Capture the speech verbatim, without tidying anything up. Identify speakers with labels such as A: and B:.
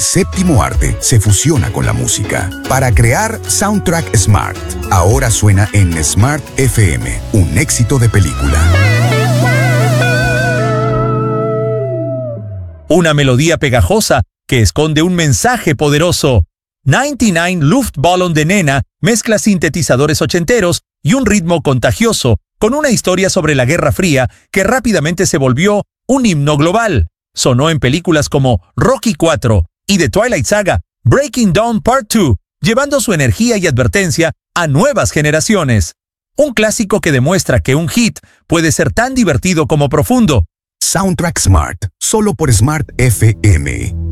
A: séptimo arte se fusiona con la música para crear Soundtrack Smart. Ahora suena en Smart F M, un éxito de película.
B: Una melodía pegajosa que esconde un mensaje poderoso. noventa y nueve Luftballon de Nena mezcla sintetizadores ochenteros y un ritmo contagioso con una historia sobre la Guerra Fría que rápidamente se volvió un himno global. Sonó en películas como Rocky cuatro y The Twilight Saga, Breaking Dawn Part dos, llevando su energía y advertencia a nuevas generaciones. Un clásico que demuestra que un hit puede ser tan divertido como profundo.
A: Soundtrack Smart, solo por Smart F M.